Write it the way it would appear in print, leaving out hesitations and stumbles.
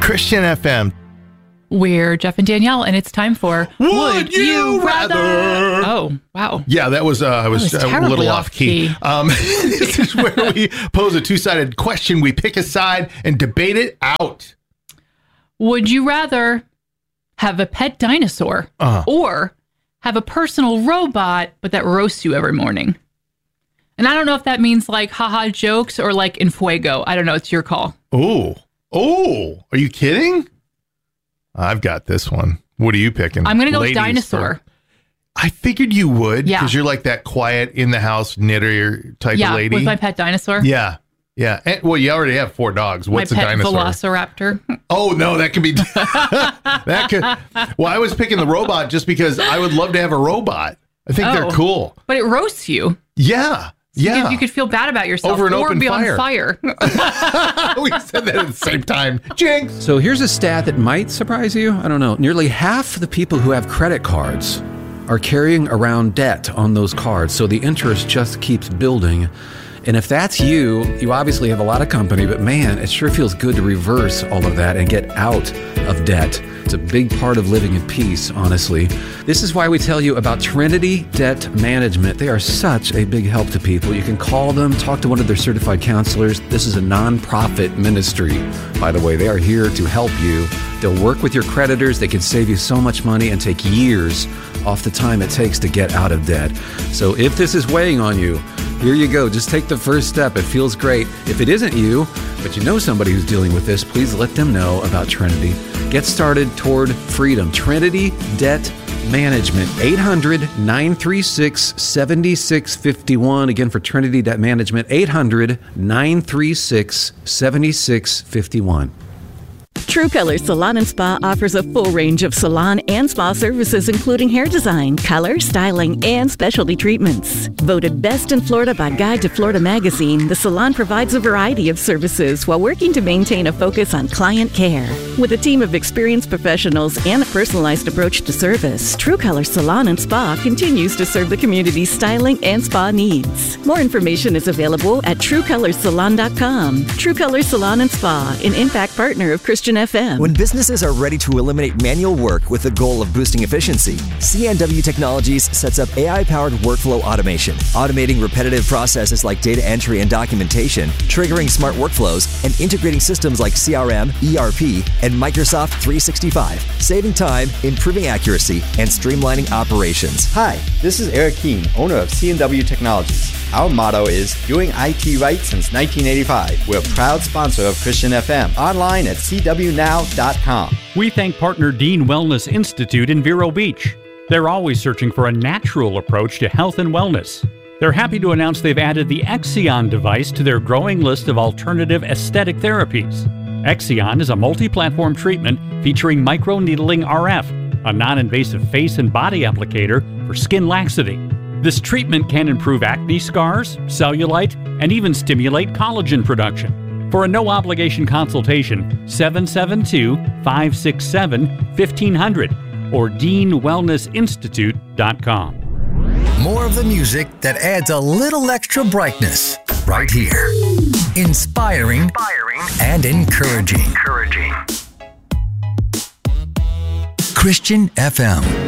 Christian FM. We're Jeff and Danielle, and it's time for Would You Rather? Oh, wow. Yeah, that was I was a little off key. This is where we pose a two-sided question. We pick a side and debate it out. Would you rather have a pet dinosaur or have a personal robot, but that roasts you every morning? And I don't know if that means like haha jokes or like en fuego. I don't know. It's your call. Oh, are you kidding? I've got this one. What are you picking? I'm going to go with dinosaur. I figured you would because Yeah. you're like that quiet in the house knitter type of lady. With my pet dinosaur. Yeah. And, well, you already have 4 dogs. What's my a pet dinosaur? Velociraptor. Oh, no, that could be. that could. Well, I was picking the robot just because I would love to have a robot. I think they're cool. But it roasts you. Yeah. Yeah. You could feel bad about yourself Over an or open be fire. on fire. We said that at the same time. Jinx. So here's a stat that might surprise you. I don't know. Nearly half the people who have credit cards are carrying around debt on those cards. So the interest just keeps building. And if that's you, you obviously have a lot of company, but man, it sure feels good to reverse all of that and get out of debt. It's a big part of living in peace, honestly. This is why we tell you about Trinity Debt Management. They are such a big help to people. You can call them, talk to one of their certified counselors. This is a nonprofit ministry, by the way. They are here to help you. They'll work with your creditors. They can save you so much money and take years off the time it takes to get out of debt. So if this is weighing on you, here you go. Just take the first step. It feels great. If it isn't you, but you know somebody who's dealing with this, please let them know about Trinity. Get started toward freedom. Trinity Debt Management, 800-936-7651. Again, for Trinity Debt Management, 800-936-7651. True Color Salon and Spa offers a full range of salon and spa services, including hair design, color, styling, and specialty treatments. Voted best in Florida by Guide to Florida magazine, the salon provides a variety of services while working to maintain a focus on client care. With a team of experienced professionals and a personalized approach to service, True Color Salon and Spa continues to serve the community's styling and spa needs. More information is available at TrueColorSalon.com. True Color Salon and Spa, an impact partner of Christian FM. When businesses are ready to eliminate manual work with the goal of boosting efficiency, CNW Technologies sets up AI-powered workflow automation, automating repetitive processes like data entry and documentation, triggering smart workflows, and integrating systems like CRM, ERP, and Microsoft 365, saving time, improving accuracy, and streamlining operations. Hi, this is Eric Keene, owner of CNW Technologies. Our motto is doing IT right since 1985. We're a proud sponsor of Christian FM. Online at cwnow.com. We thank partner Dean Wellness Institute in Vero Beach. They're always searching for a natural approach to health and wellness. They're happy to announce they've added the Exion device to their growing list of alternative aesthetic therapies. Exion is a multi-platform treatment featuring microneedling RF, a non-invasive face and body applicator for skin laxity. This treatment can improve acne scars, cellulite, and even stimulate collagen production. For a no-obligation consultation, 772-567-1500 or DeanWellnessInstitute.com. More of the music that adds a little extra brightness right here. Inspiring and encouraging. Christian FM.